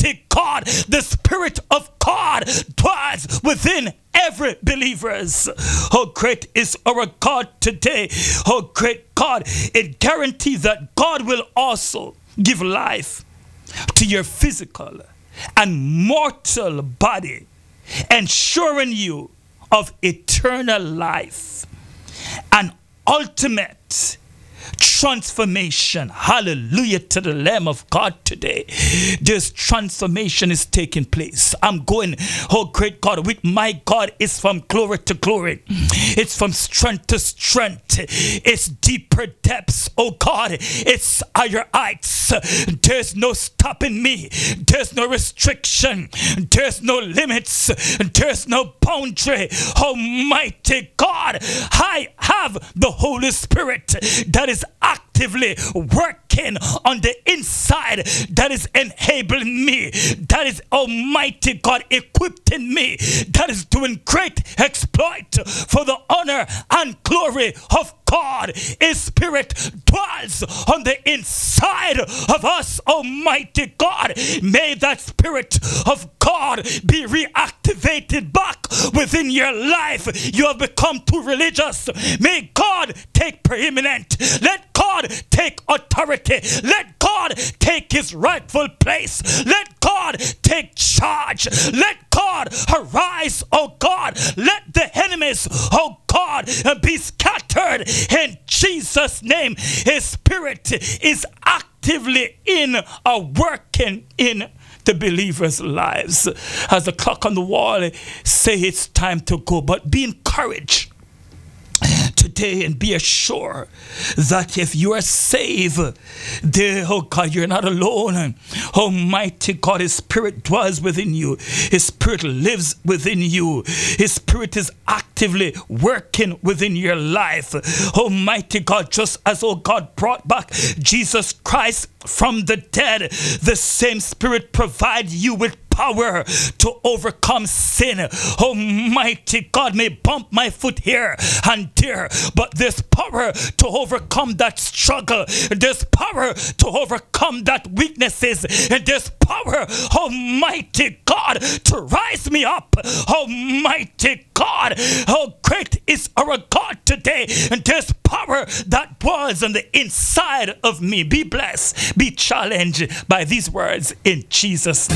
Almighty God, the Spirit of God dwells within every believers. Oh, great is our God today. Oh, great God, it guarantees that God will also give life to your physical and mortal body, ensuring you of eternal life and ultimate transformation. Hallelujah to the Lamb of God today. This transformation is taking place. I'm going, oh great God, with my God is from glory to glory. It's from strength to strength. It's deeper depths, oh God. It's higher heights. There's no stopping me. There's no restriction. There's no limits. There's no boundary. Almighty God, I have the Holy Spirit that is actively working on the inside, that is enabling me, that is, Almighty God, equipping me, that is doing great exploit for the honor and glory of God. His Spirit dwells on the inside of us, Almighty God. May that Spirit of God be reactivated back within your life. You have become too religious. May God take preeminent. Let God take authority. Let God take his rightful place. Let God take charge. Let God arise, oh God. Let the enemies, oh God, be scattered in Jesus' name. His Spirit is actively in working in the believers' lives. As the clock on the wall say it's time to go, but be encouraged today and be assured that if you are saved, oh God, you're not alone. Almighty God, his Spirit dwells within you. His Spirit lives within you. His Spirit is actively working within your life. Almighty God, just as, oh God, brought back Jesus Christ from the dead, the same Spirit provide you with power to overcome sin. Almighty God, may bump my foot here and there, but there's power to overcome that struggle. There's power to overcome that weaknesses, and there's power, Almighty God, to rise me up. Almighty God, how great is our God today, and there's power that dwells on the inside of me. Be blessed, be challenged by these words in Jesus' name.